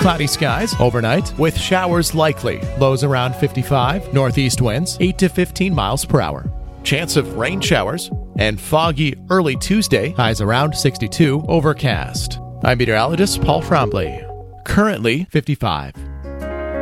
Cloudy skies overnight with showers likely. Lows around 55. Northeast winds 8 to 15 miles per hour. Chance of rain showers and foggy early Tuesday. Highs around 62. Overcast. I'm meteorologist Paul Frombley. Currently 55.